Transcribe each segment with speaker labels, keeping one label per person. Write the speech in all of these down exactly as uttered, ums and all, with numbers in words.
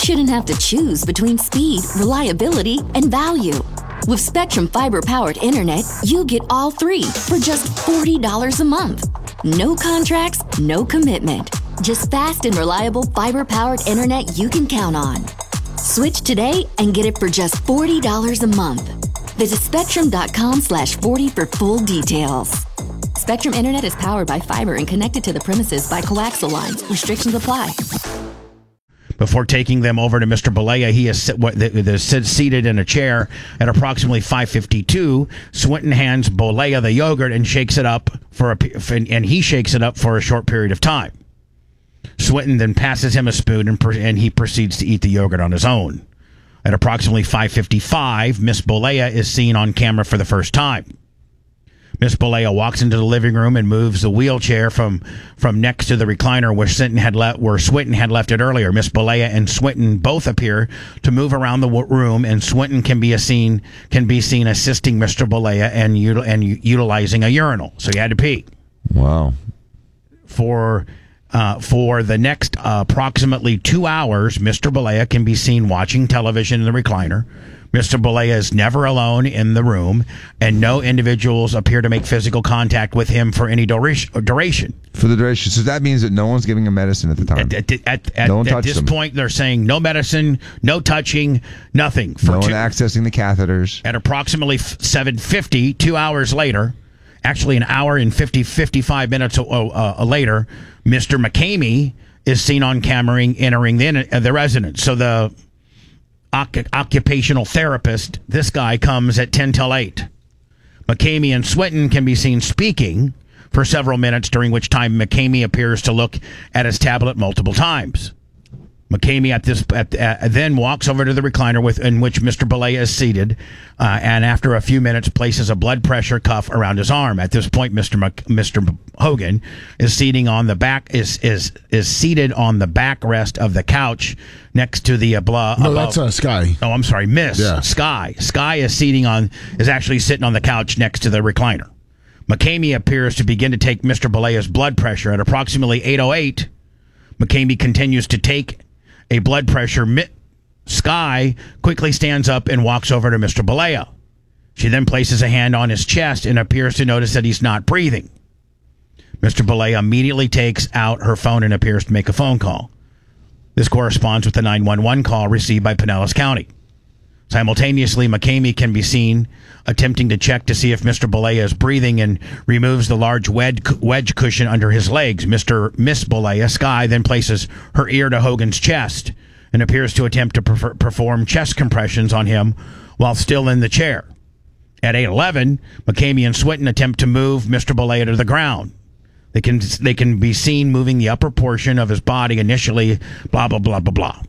Speaker 1: shouldn't have to choose between speed, reliability, and value. With Spectrum Fiber-powered internet, you get all three for just forty dollars a month. No contracts, no commitment. Just fast and reliable fiber-powered internet you can count on. Switch today and get it for just forty dollars a month. Visit spectrum.com slash 40 for full details. Spectrum Internet is powered by fiber and connected to the premises by coaxial lines. Restrictions apply.
Speaker 2: Before taking them over to Mister Bollea, he is sit, what, the, the, seated in a chair at approximately five fifty-two. Swinton hands Bollea the yogurt and shakes it up for a, and he shakes it up for a short period of time. Swinton then passes him a spoon and, and he proceeds to eat the yogurt on his own. At approximately five fifty-five, Miss Bollea is seen on camera for the first time. Miss Bollea walks into the living room and moves the wheelchair from, from next to the recliner where Swinton had left where Swinton had left it earlier. Miss Bollea and Swinton both appear to move around the room, and Swinton can be a seen can be seen assisting Mister Bollea and util, and utilizing a urinal. So he had to pee.
Speaker 3: Wow.
Speaker 2: For uh, for the next uh, approximately two hours, Mister Bollea can be seen watching television in the recliner. Mister Bollea is never alone in the room, and no individuals appear to make physical contact with him for any duration.
Speaker 3: For the duration. So that means that no one's giving him medicine at the time.
Speaker 2: At, at, at, at,
Speaker 3: no one
Speaker 2: at this
Speaker 3: him.
Speaker 2: point, they're saying no medicine, no touching, nothing. For
Speaker 3: no
Speaker 2: two,
Speaker 3: one accessing the catheters.
Speaker 2: At approximately seven fifty, two hours later, actually an hour and fifty, fifty-five minutes uh, uh, later, Mister McCamey is seen on camera entering the, uh, the residence. So the occupational therapist, this guy comes at ten till eight. McCamey and Swinton can be seen speaking for several minutes, during which time McCamey appears to look at his tablet multiple times. McCamey at this at, uh, then walks over to the recliner with in which Mister Bollea is seated, uh, and after a few minutes places a blood pressure cuff around his arm. At this point, Mister Mc, Mister Hogan is seating on the back is is is seated on the backrest of the couch next to the uh, blah.
Speaker 4: No,
Speaker 2: above.
Speaker 4: that's uh, Sky.
Speaker 2: Oh, I'm sorry, Miss
Speaker 4: yeah.
Speaker 2: Sky. Sky is seating on is actually sitting on the couch next to the recliner. McCamey appears to begin to take Mister Bollea's blood pressure at approximately eight oh eight. McCamey continues to take a blood pressure. Sky quickly stands up and walks over to Mister Bollea. She then places a hand on his chest and appears to notice that he's not breathing. Mister Bollea immediately takes out her phone and appears to make a phone call. This corresponds with the nine one one call received by Pinellas County. Simultaneously, McCamey can be seen attempting to check to see if Mister Bollea is breathing and removes the large wedge, wedge cushion under his legs. Mister Miss Bollea, Sky, then places her ear to Hogan's chest and appears to attempt to prefer, perform chest compressions on him while still in the chair. At eight eleven, McCamey and Swinton attempt to move Mister Bollea to the ground. They can they can be seen moving the upper portion of his body initially, blah, blah, blah, blah, blah.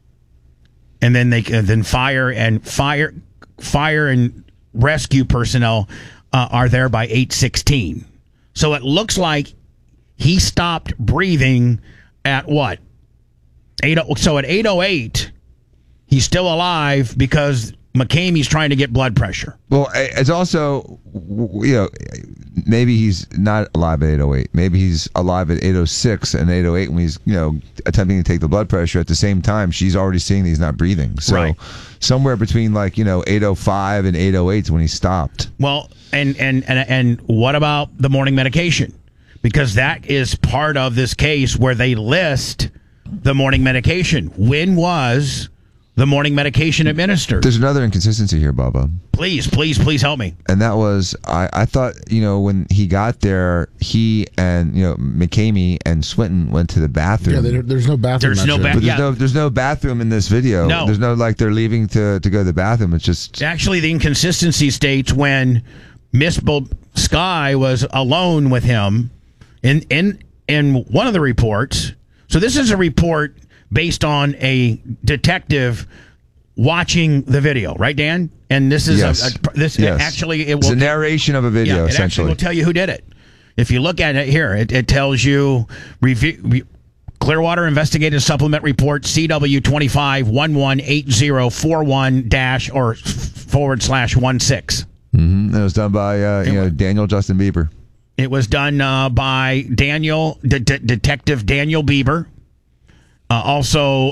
Speaker 2: And then they uh, then fire and fire fire and rescue personnel uh, are there by eight sixteen. So it looks like he stopped breathing at what? eight So at eight oh eight, he's still alive because McCamey's trying to get blood pressure.
Speaker 3: Well, it's also, you know, maybe he's not alive at eight oh eight. Maybe he's alive at eight oh six and eight oh eight when he's, you know, attempting to take the blood pressure. At the same time, she's already seeing that he's not breathing. So
Speaker 2: right.
Speaker 3: somewhere between, like, you know, eight oh five and eight oh eight is when he stopped.
Speaker 2: Well, and, and, and, and what about the morning medication? Because that is part of this case where they list the morning medication. When was the morning medication administered?
Speaker 3: There's another inconsistency here, Bubba.
Speaker 2: Please, please, please help me.
Speaker 3: And that was, I, I thought, you know, when he got there, he and, you know, McCamey and Swinton went to the bathroom.
Speaker 4: Yeah, there, there's no bathroom.
Speaker 2: There's no
Speaker 4: ba-
Speaker 2: ba-
Speaker 3: But there's,
Speaker 2: yeah.
Speaker 3: no, there's no bathroom in this video.
Speaker 2: No.
Speaker 3: There's no, like, they're leaving to, to go to the bathroom. It's just...
Speaker 2: Actually, the inconsistency states when Miss Bo- Sky was alone with him in, in, in one of the reports. So this is a report based on a detective watching the video, right, Dan? And this is
Speaker 3: yes.
Speaker 2: a, a this
Speaker 3: yes.
Speaker 2: actually it will
Speaker 3: it's a narration of a video.
Speaker 2: yeah, it
Speaker 3: essentially
Speaker 2: actually will tell you who did it. If you look at it here, it, it tells you review re, Clearwater Investigative Supplement Report C W twenty-five one one eight zero four one dash or forward slash one six.
Speaker 3: Mm-hmm. It was done by uh, you know Daniel Justin Bieber.
Speaker 2: It was done uh, by Daniel, De- De- Detective Daniel Bieber. Uh, also